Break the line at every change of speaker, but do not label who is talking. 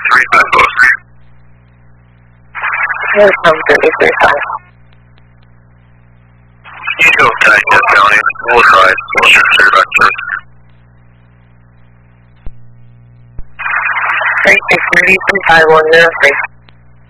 Here's from 33.5.
You go tight, yes, County. We'll try it. We'll shoot straight back to it.
36 3 3 5 1 0 3.